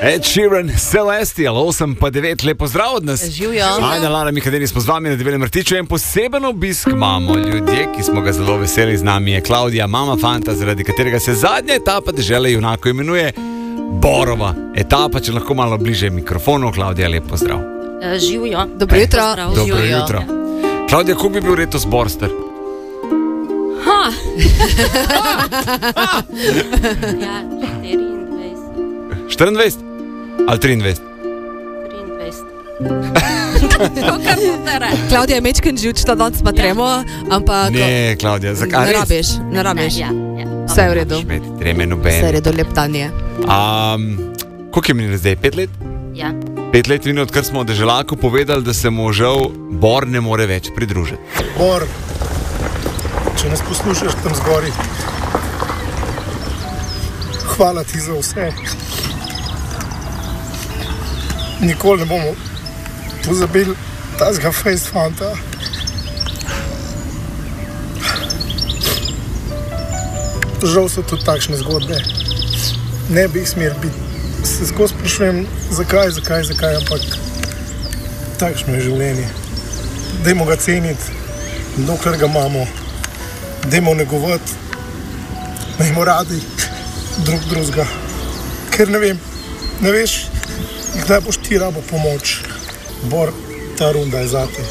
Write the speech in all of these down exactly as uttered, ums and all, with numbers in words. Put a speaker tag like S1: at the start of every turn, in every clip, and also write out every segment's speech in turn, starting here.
S1: Ed Sheeran, Celestial, osem pa devet, lepo zdrav od nas.
S2: Živijo.
S1: Ajde, Lara Mikadeni smo z vami na Debelem rtiču. En poseben obisk imamo ljudje, ki smo ga zelo veseli. Z nami je Klaudija, mama fanta, zaradi katerega se zadnja etapa dežele junako imenuje Borova etapa. Če lahko malo bliže mikrofonu, Klaudija, lepo zdrav.
S3: Živijo.
S2: Dobro jutro.
S1: Dobro jutro. Klaudija, kako bi bil letos Borstar?
S3: Ha! Ja, štiriindvajset.
S1: štiriindvajset? Ali triindvajset?
S3: triindvajset. To, kar boste rekli.
S2: Klaudija je mečken živčna, danes pa tremo, ampak
S1: Ne, Klaudija, zakaj?
S2: ne rabiš, ne rabiš.
S3: Ja, ja.
S2: Vse je v redu.
S1: Šmet, treme
S2: Vse je v
S1: noben.
S2: redu, lep dan je.
S1: Um, koliko je minilo zdaj? Pet let?
S3: Ja.
S1: Pet let minilo, odkar smo v Deželaku povedali, da se mu žal Bor ne more več pridružiti.
S4: Bor, če nas poslušaš tam zgori, hvala ti za vse. Nikoli ne bomo pozabili tazga fejst fanta. Žal so tudi takšne zgodbe. Ne bi jih smel biti. Se skozi sprašujem, zakaj, zakaj, zakaj, ampak takšno je življenje. Dajmo ga ceniti, dokler ga imamo. Dajmo negovati, dajmo radi drug drugega. Ker ne vem, ne veš, kdaj boš ti rabo pomoč. Bor, ta runda je zate.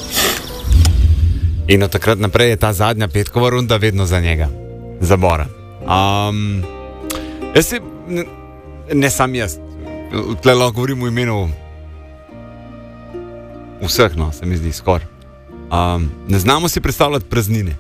S1: In od takrat naprej je ta zadnja petkova runda vedno za njega. Za Bora. Um, jaz si, ne, ne sam jaz, tle lahko govorim v imenu vseh, no, se mi zdi skor. Um, ne znamo si predstavljati praznine.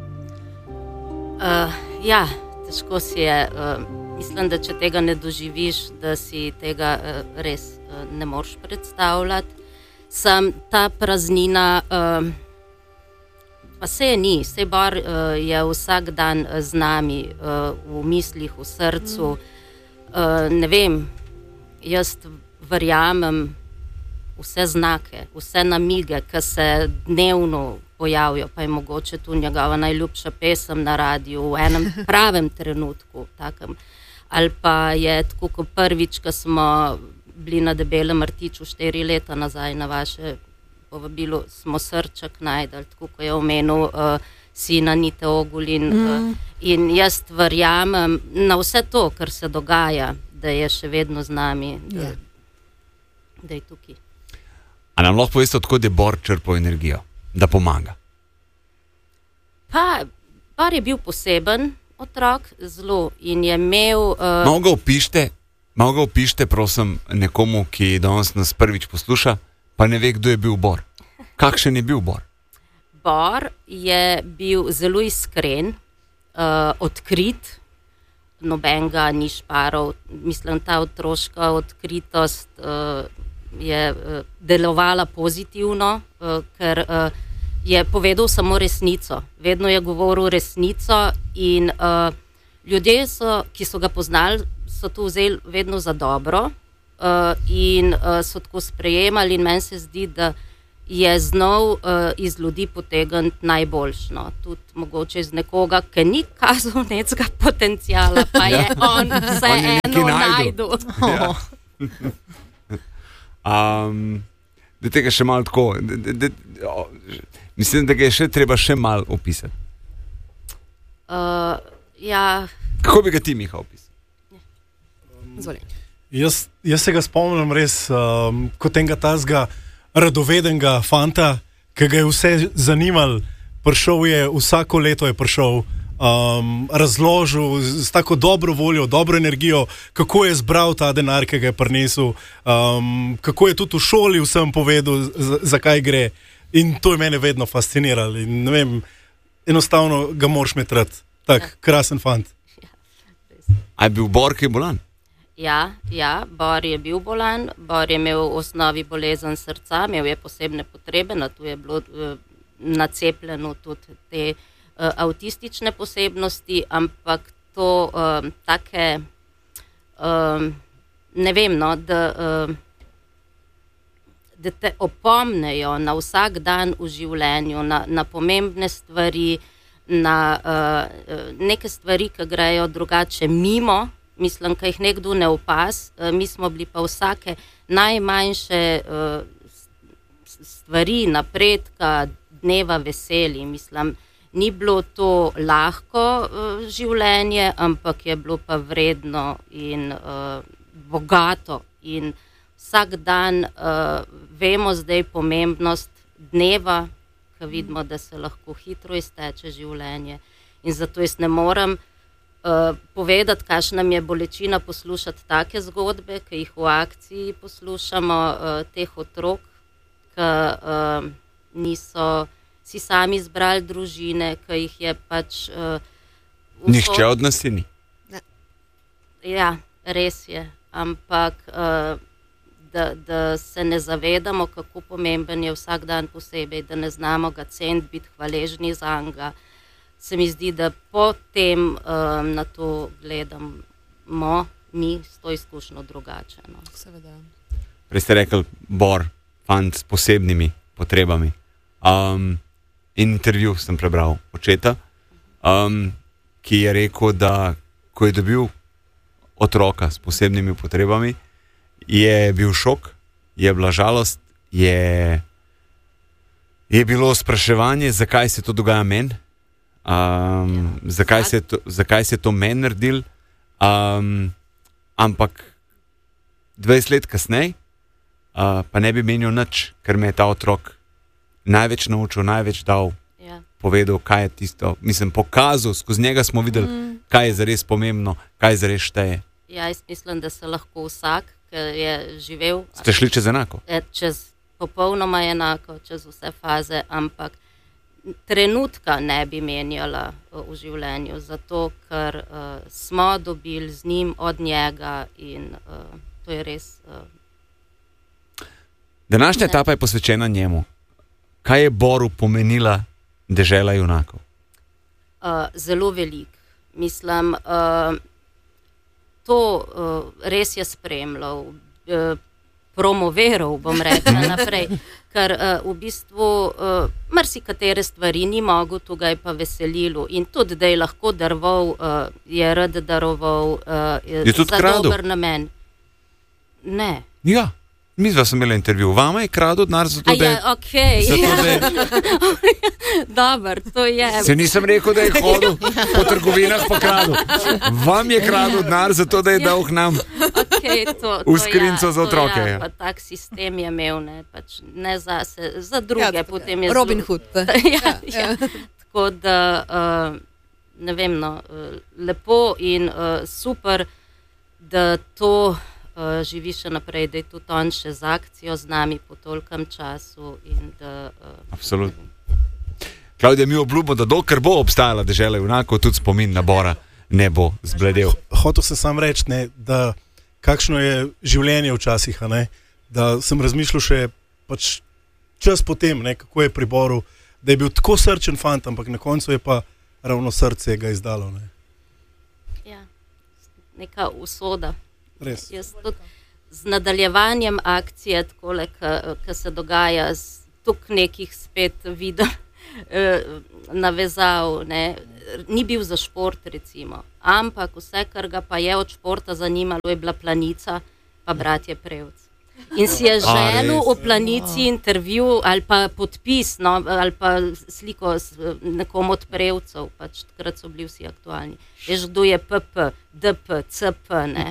S3: Uh, ja, težko si je. Uh, mislim, da če tega ne doživiš, da si tega uh, res uh, ne moreš predstavljati. Sam ta praznina, uh, pa se je ni, se Bor uh, je vsak dan z nami, uh, v mislih, v srcu. Uh, ne vem, jaz verjamem vse znake, vse namige, ki se dnevno pojavijo, pa je mogoče tu njegova najljubša pesem na radiju v enem pravem trenutku, takem. Ali pa je tako, kot prvič, ko smo bili na Debelem rtiču štiri leta nazaj na vaše povabilo, smo srček najdali, tako kot je omenil uh, sina Nite Ogulin. Mm. Uh, in jaz verjamem na vse to, kar se dogaja, da je še vedno z nami, da,
S2: Ja.
S3: da je tukaj.
S1: A nam lahko poveste, odkot je Bor črpal energijo, da pomaga?
S3: Pa, Bor je bil poseben otrok, zelo, in je imel... Uh,
S1: Malo ga opište, malo ga opište, prosim, nekomu, ki danes nas prvič posluša, pa ne ve, kdo je bil Bor. Kakšen je bil Bor?
S3: Bor je bil zelo iskren, uh, odkrit, nobenega ni šparov. Mislim, ta otroška odkritost uh, je uh, delovala pozitivno, uh, ker uh, je povedal samo resnico. Vedno je govoril resnico in uh, ljudje, so, ki so ga poznali, so to vzeli vedno za dobro uh, in uh, so tako sprejemali, in meni se zdi, da je znal uh, iz ljudi potegniti najboljš. No. Tudi mogoče iz nekoga, ki ni kazal nekega potencijala, pa je on vseeno najdel.
S1: Ja. Um, da tega še malo tako, da, da, da, o, mislim, da ga je še treba še malo opisati.
S3: Uh, ja,
S1: Kako bi ga ti, Miha, opisal?
S2: Zvoli.
S4: Jaz, jaz se ga spomnim res um, kot enega tazga radovedenega fanta, ki ga je vse zanimalo. Prišel je, vsako leto je prišel, um, razložil z tako dobro voljo, dobro energijo, kako je zbral ta denar, ki ga je prinesel, um, kako je tudi v šoli vsem povedal, zakaj gre. In to je mene vedno fasciniralo. In ne vem, enostavno ga moraš imeti rad. Tak, krasen fant.
S1: A je bil Bor kaj bolan?
S3: ja, ja, Bor je bil bolan, Bor je imel v osnovi bolezen srca, imel je posebne potrebe, na to je bilo uh, nacepljeno tudi te uh, avtistične posebnosti, ampak to uh, take, uh, ne vem, no, da, uh, da te opomnejo na vsak dan v življenju, na, na pomembne stvari, na uh, neke stvari, ki grejo drugače mimo, mislim, ki jih nekdo ne opaz, uh, mi smo bili pa vsake najmanjše uh, stvari, napredka, dneva veseli, mislim, ni bilo to lahko uh, življenje, ampak je bilo pa vredno in uh, bogato in vsak dan uh, vemo zdaj pomembnost dneva, ko vidimo, da se lahko hitro izteče življenje in zato jaz ne morem uh, povedati, kakšna mi je bolečina poslušati take zgodbe, ki jih v akciji poslušamo, uh, teh otrok, ki uh, niso si sami izbrali družine, ki jih je pač... Uh,
S1: Nihče od nas ni.
S3: Ja, res je, ampak uh, da, da se ne zavedamo, kako pomemben je vsak dan posebej, da ne znamo ga ceniti, biti hvaležni za njega. Se mi zdi, da potem um, na to gledamo mi s to izkušnjo drugače. No.
S2: Seveda.
S1: Prej ste rekli, Bor, fant s posebnimi potrebami. Um, in intervju sem prebral očeta, um, ki je rekel, da ko je dobil otroka s posebnimi potrebami, je bil šok, je bila žalost, je, je bilo spraševanje, zakaj se to dogaja meni, um, ja. zakaj, se to, zakaj se to meni naredil, um, ampak dvajset let kasneje uh, pa ne bi menil nič, ker me je ta otrok največ naučil, največ dal,
S3: Ja.
S1: povedal, kaj je tisto, mislim, pokazal, skozi njega smo videli, mm. kaj je zares pomembno, kaj zares šteje.
S3: Ja, jaz mislim, da se lahko vsak, ki je živel...
S1: Ste šli čez enako?
S3: Čez popolnoma enako, čez vse faze, ampak trenutka ne bi menjala uh, v življenju, zato ker uh, smo dobili z njim od njega in uh, to je res... Uh,
S1: Današnja etapa je posvečena njemu. Kaj je Boru pomenila dežela junakov?
S3: Uh, zelo velik. Mislim, uh, to uh, res je spremljal, uh, promoviral, bom rekla naprej, ker uh, v bistvu uh, marsikatere stvari ni mogel, tukaj pa veselilo in tudi, da je lahko daroval, uh, je rad daroval uh,
S1: je tudi
S3: za
S1: kradel?
S3: dober namen. Ne.
S1: Ja. Mi dva smo imeli intervju. Vama je kradel denar za to, da je...
S3: Ja, okej.
S1: Zato, da je...
S3: Dobar, to je...
S1: Se nisem rekel, da je hodil po trgovinah pa kradel. Vam je kradel denar za to, da je dal k nam
S3: okay, to, to
S1: v skrinco
S3: ja,
S1: za otroke.
S3: Ja,
S1: Ja.
S3: pa tak sistem je imel, ne, pač ne za se, za druge.
S2: Ja,
S3: potem je
S2: Robin
S3: zelo-
S2: Hood.
S3: ja, ja. Tako da, uh, ne vem, no, uh, lepo in uh, super, da to uh, živi še naprej, da je tudi on še z akcijo z nami po tolkem času. In da, uh,
S1: Absolutno. Klavdija, mi obljubimo, da dokler bo obstajala dežela junakov, tudi spomin na Bora ne bo zbledel.
S4: Hotel se sam reči, ne, da kakšno je življenje včasih, a ne, da sem razmišljal še pač čas potem, ne, kako je pri Boru, da je bil tako srčen fant, ampak na koncu je pa ravno srce ga izdalo. Ne.
S3: ja, neka usoda.
S4: Res.
S3: Jaz tudi z nadaljevanjem akcije, takole, ki se dogaja, z tuk nekih spet videl, navezav, ne, ni bil za šport recimo, ampak vse, kar ga pa je od športa zanimalo, je bila Planica pa Bratje Prevc. In si je želel v Planici intervju ali pa podpis, no, ali pa sliko s nekom od Prevcev, pač takrat so bili vsi aktualni. Veš, kdo je P P, D P, C P, ne,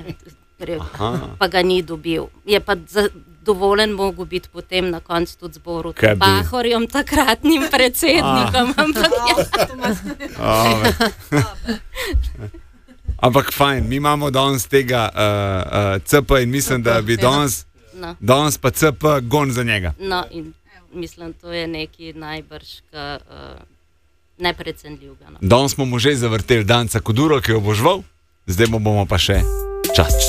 S3: pa ga ni dobil. Je pa zadovoljen mogel biti potem na koncu tudi zboru
S1: Kaj bi?
S3: Pahorjem, takratnim predsednikom, ampak ja.
S1: Ampak fajn, mi imamo danes tega uh, uh, C P in mislim, da bi danes,
S3: No.
S1: danes pa C P gon za njega.
S3: No, in mislim, to je nekaj najbrž uh, neprecenljivega. No.
S1: Danes smo mu že zavrteli danca Koduro, ki jo bo žval, zdaj mu bomo pa še čas.